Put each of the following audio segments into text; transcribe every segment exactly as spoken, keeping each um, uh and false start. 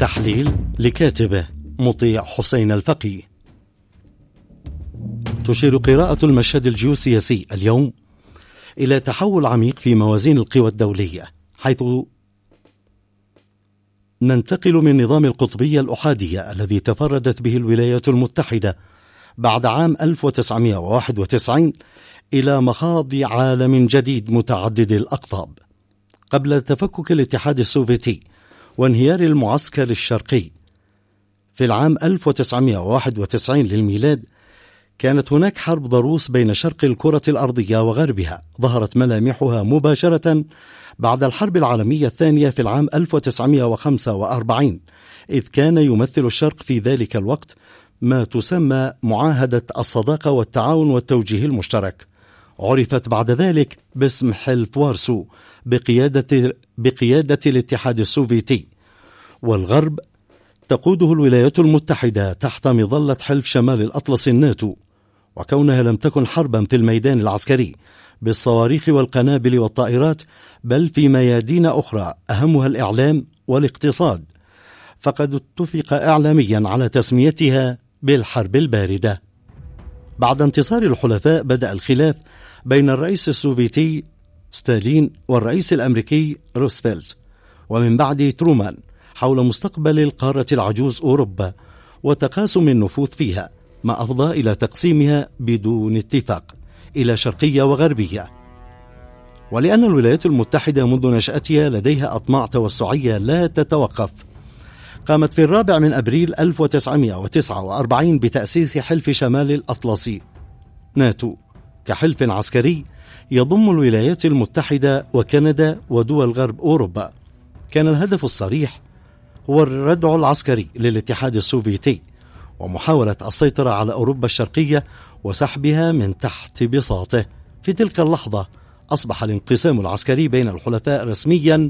تحليل لكاتبه مطيع حسين الفقي. تشير قراءة المشهد الجيوسياسي اليوم إلى تحول عميق في موازين القوى الدولية، حيث ننتقل من نظام القطبية الأحادية الذي تفردت به الولايات المتحدة بعد عام ألف وتسعمائة وواحد وتسعين إلى مخاض عالم جديد متعدد الأقطاب. قبل تفكك الاتحاد السوفيتي وانهيار المعسكر الشرقي في العام ألف وتسعمائة وواحد وتسعين للميلاد، كانت هناك حرب ضروس بين شرق الكرة الأرضية وغربها، ظهرت ملامحها مباشرة بعد الحرب العالمية الثانية في العام ألف وتسعمائة وخمسة وأربعين، إذ كان يمثل الشرق في ذلك الوقت ما تسمى معاهدة الصداقة والتعاون والتوجيه المشترك، عرفت بعد ذلك باسم حلف وارسو بقيادة, بقيادة الاتحاد السوفيتي، والغرب تقوده الولايات المتحدة تحت مظلة حلف شمال الأطلس الناتو. وكونها لم تكن حربا في الميدان العسكري بالصواريخ والقنابل والطائرات، بل في ميادين أخرى أهمها الإعلام والاقتصاد، فقد اتفق إعلاميا على تسميتها بالحرب الباردة. بعد انتصار الحلفاء بدأ الخلاف بين الرئيس السوفيتي ستالين والرئيس الأمريكي روزفلت، ومن بعد ترومان، حول مستقبل القارة العجوز أوروبا وتقاسم النفوذ فيها، ما أفضى إلى تقسيمها بدون اتفاق إلى شرقية وغربية. ولأن الولايات المتحدة منذ نشأتها لديها أطماع توسعية لا تتوقف، قامت في الرابع من أبريل ألف وتسعمائة وتسعة وأربعين بتأسيس حلف شمال الأطلسي ناتو كحلف عسكري يضم الولايات المتحدة وكندا ودول غرب أوروبا. كان الهدف الصريح هو الردع العسكري للاتحاد السوفيتي ومحاولة السيطرة على أوروبا الشرقية وسحبها من تحت بساطه. في تلك اللحظة أصبح الانقسام العسكري بين الحلفاء رسميا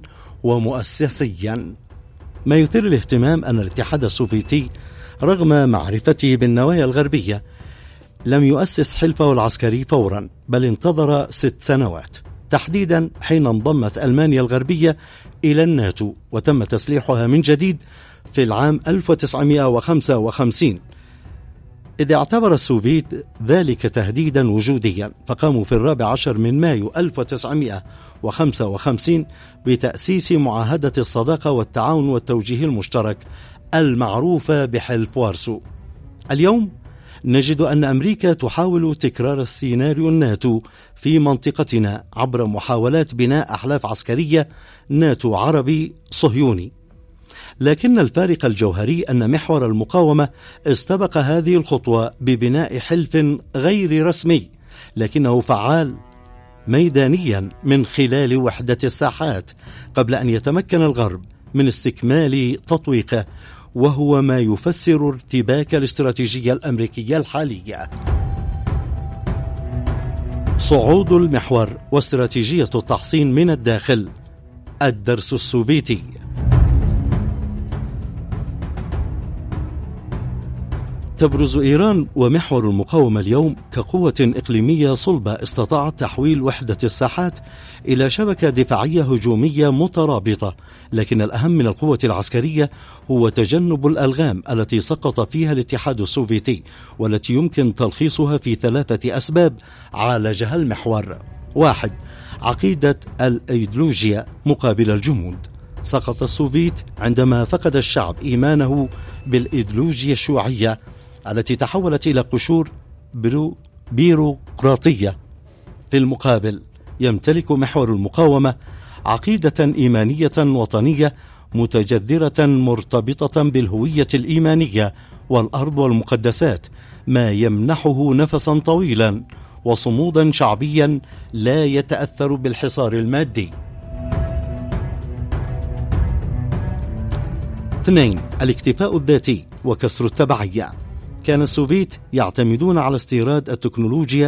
ومؤسسيا. ما يثير الاهتمام أن الاتحاد السوفيتي رغم معرفته بالنوايا الغربية لم يؤسس حلفه العسكري فورا، بل انتظر ست سنوات، تحديدا حين انضمت ألمانيا الغربية إلى الناتو وتم تسليحها من جديد في العام ألف وتسعمائة وخمسة وخمسين، إذ اعتبر السوفيت ذلك تهديدا وجوديا، فقاموا في الرابع عشر من مايو ألف وتسعمائة وخمسة وخمسين بتأسيس معاهدة الصداقة والتعاون والتوجيه المشترك المعروفة بحلف وارسو. اليوم نجد أن أمريكا تحاول تكرار السيناريو الناتو في منطقتنا عبر محاولات بناء أحلاف عسكرية ناتو عربي صهيوني، لكن الفارق الجوهري أن محور المقاومة استبق هذه الخطوة ببناء حلف غير رسمي لكنه فعال ميدانيا من خلال وحدة الساحات، قبل أن يتمكن الغرب من استكمال تطويقه، وهو ما يفسر ارتباك الاستراتيجية الأمريكية الحالية. صعود المحور واستراتيجية التحصين من الداخل، الدرس السوفيتي. تبرز إيران ومحور المقاومة اليوم كقوة إقليمية صلبة استطاعت تحويل وحدة الساحات إلى شبكة دفاعية هجومية مترابطة، لكن الأهم من القوة العسكرية هو تجنب الألغام التي سقط فيها الاتحاد السوفيتي، والتي يمكن تلخيصها في ثلاثة أسباب عالجها المحور. واحد، عقيدة الأيديولوجيا مقابل الجمود. سقط السوفيت عندما فقد الشعب إيمانه بالإيديولوجيا الشيوعية التي تحولت إلى قشور بيرو بيروقراطية. في المقابل يمتلك محور المقاومة عقيدة إيمانية وطنية متجذرة مرتبطة بالهوية الإيمانية والأرض والمقدسات، ما يمنحه نفسا طويلا وصمودا شعبيا لا يتأثر بالحصار المادي. اثنين، الاكتفاء الذاتي وكسر التبعية. كان السوفيت يعتمدون على استيراد التكنولوجيا